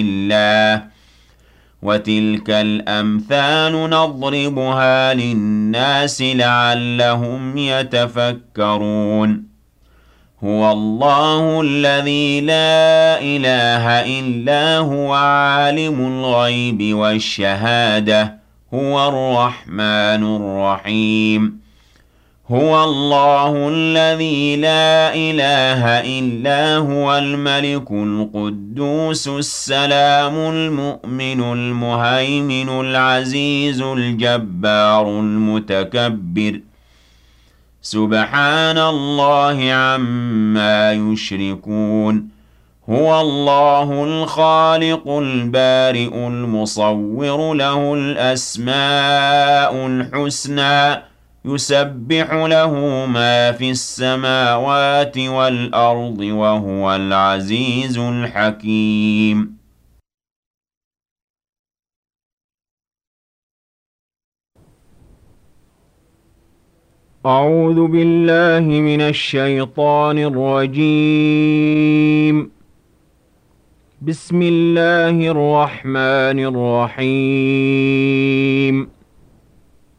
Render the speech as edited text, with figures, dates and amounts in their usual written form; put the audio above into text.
الله وتلك الأمثال نضربها للناس لعلهم يتفكرون هو الله الذي لا إله إلا هو عالم الغيب والشهادة هو الرحمن الرحيم هو الله الذي لا إله إلا هو الملك القدوس السلام المؤمن المهيمن العزيز الجبار المتكبر سبحان الله عما يشركون هو الله الخالق البارئ المصور له الأسماء الحسنى يسبح له ما في السماوات والأرض وهو العزيز الحكيم أعوذ بالله من الشيطان الرجيم بسم الله الرحمن الرحيم